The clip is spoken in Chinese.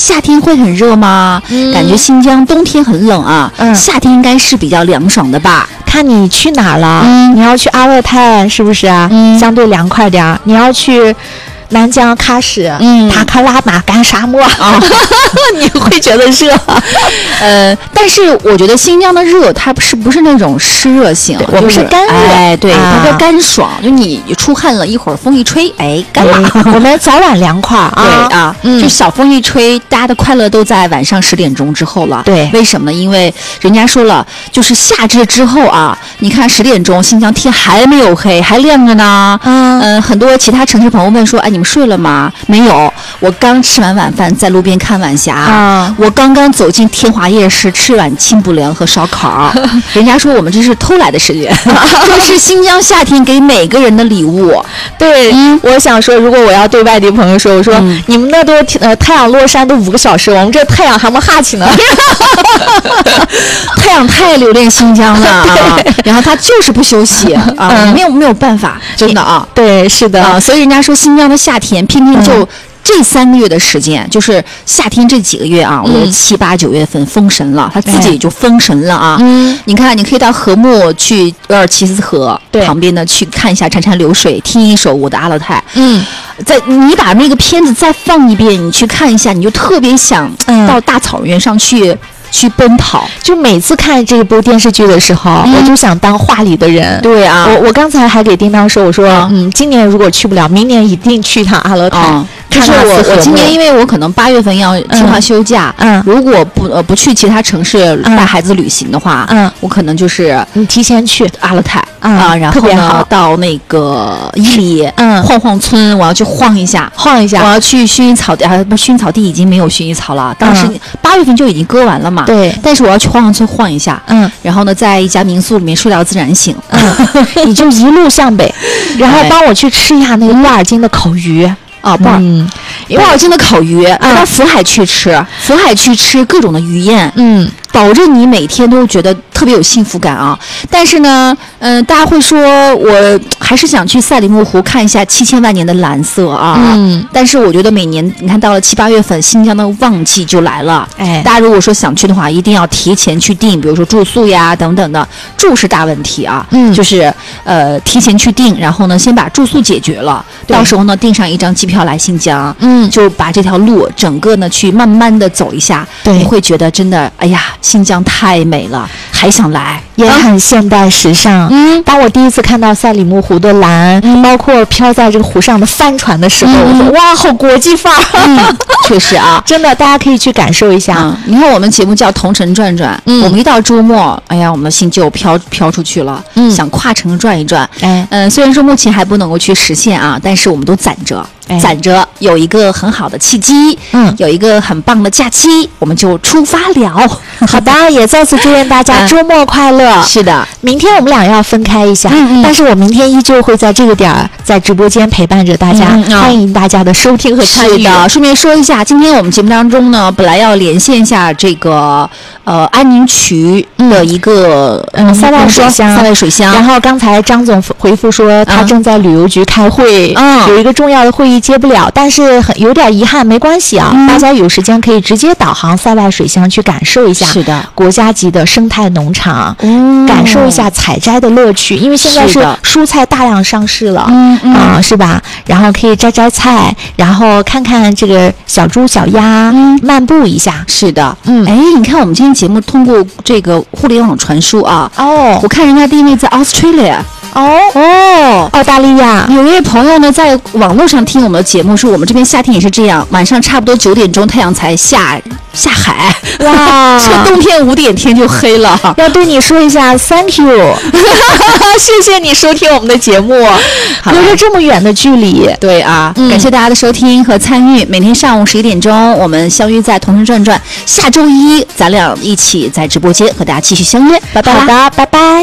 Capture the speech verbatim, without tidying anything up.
夏天会很热吗？嗯、感觉新疆冬天很冷啊，嗯、夏天应该是比较凉爽的吧？ 看你去哪了，嗯、你要去阿勒泰是不是啊？嗯、相对凉快点儿。你要去南疆喀什、嗯、塔克拉玛干沙漠啊，你会觉得热。 呃，但是我觉得新疆的热，它是不是那种湿热性？ 我们是干热， 哎，对，它叫干爽，就你出汗了，一会儿风一吹，哎，干了。 我们早晚凉快啊， 对啊，嗯、就小风一吹，大家的快乐都在晚上十点钟之后了。 对， 为什么呢？因为人家说了，就是夏至之后啊，你看十点钟，新疆天还没有黑，还亮着呢。嗯、呃，很多其他城市朋友问说，哎，你们睡了吗？没有，我刚吃完晚饭，在路边看晚霞。啊，我刚刚走进天华夜市，吃碗清补凉和烧烤。人家说我们这是偷来的时间，这是新疆夏天给每个人的礼物。 对，嗯、我想说，如果我要对外地朋友说，我说、嗯、你们那都呃太阳落山都五个小时，我们这太阳还没哈起呢。 太阳太留恋新疆了啊，然后他就是不休息啊，嗯、没有没有办法，真的啊。 对，是的啊，所以人家说新疆的夏天偏偏就。嗯这三个月的时间，就是夏天这几个月啊，我觉得七八九月份封神了，他自己就封神了啊。嗯，你看，你可以到禾木去额尔齐斯河旁边呢，去看一下潺潺流水，听一首我的阿勒泰。嗯，在你把那个片子再放一遍，你去看一下，你就特别想到大草原上去。去奔跑， 就每次看这部电视剧的时候，嗯、我就想当画里的人。 对啊， 我我刚才还给叮当说，我说，啊、嗯，今年如果去不了，明年一定去一趟阿勒泰。啊可是我我今年因为我可能八月份要计划休假，嗯，如果不呃不去其他城市带孩子旅行的话，嗯，我可能就是你提前去阿勒泰啊，然后呢到那个伊犁，嗯，晃晃村，我要去晃一下， 晃一下， 我要去薰衣草地啊，不，薰衣草地已经没有薰衣草了，当时八月份就已经割完了嘛， 对， 但是我要去晃晃村晃一下，嗯，然后呢在一家民宿里面睡到自然醒， 嗯，你就一路向北，然后帮我去吃一下那个布尔津的烤鱼。 啊，布尔，嗯，布尔津的烤鱼，到、嗯、福海去吃，福海去吃各种的鱼宴，嗯，保证你每天都觉得特别有幸福感啊。但是呢，嗯、呃，大家会说，我还是想去赛里木湖看一下七千万年的蓝色啊。嗯，但是我觉得每年，你看到了七八月份，新疆的旺季就来了。哎，大家如果说想去的话，一定要提前去订，比如说住宿呀等等的，住是大问题啊。嗯，就是呃提前去订，然后呢，先把住宿解决了，到时候呢订上一张机票。票来新疆，嗯，就把这条路整个呢去慢慢的走一下，对，你会觉得真的，哎呀，新疆太美了，还想来， 也很现代时尚。嗯，当我第一次看到赛里木湖的蓝，嗯、包括飘在这个湖上的帆船的时候，嗯、我说哇，好国际范儿。 嗯，确实啊， 真的，大家可以去感受一下。 嗯、你看我们节目叫同城转转，嗯，我们一到周末，哎呀，我们的心就飘飘出去了，嗯，想跨城转一转。哎，嗯、呃，虽然说目前还不能够去实现啊，但是我们都攒着。攒着有一个很好的契机，嗯，有一个很棒的假期，我们就出发了。 好的，也再次祝愿大家周末快乐。 嗯、是的， 明天我们俩要分开一下，嗯嗯，但是我明天依旧会在这个点儿在直播间陪伴着大家，嗯嗯、欢迎大家的收听和参与。 是的，顺便说一下，今天我们节目当中呢，本来要连线一下这个呃安宁区的一个嗯塞外水乡， 塞外水乡。 然后刚才张总回复说他正在旅游局开会，嗯，有一个重要的会议。接不了，但是很有点遗憾，没关系啊、嗯，大家有时间可以直接导航塞外水乡去感受一下， 是的， 国家级的生态农场，嗯，感受一下采摘的乐趣，因为现在是蔬菜大量上市了，嗯嗯、呃，是吧？然后可以摘摘菜，然后看看这个小猪小鸭，嗯，漫步一下， 是的，嗯，哎，你看我们今天节目通过这个互联网传输啊，哦，我看人家弟妹在 Australia。 哦哦，澳大利亚有一位朋友呢，在网络上听我们的节目，说我们这边夏天也是这样，晚上差不多九点钟太阳才下下海，哇，这个冬天五点天就黑了。 要对你说一下 ，Thank you， 谢谢你收听我们的节目，隔着这么远的距离， 对啊、嗯，感谢大家的收听和参与。每天上午十一点钟，我们相约在同城转转，下周一咱俩一起在直播间和大家继续相约，拜拜。 好的，拜拜。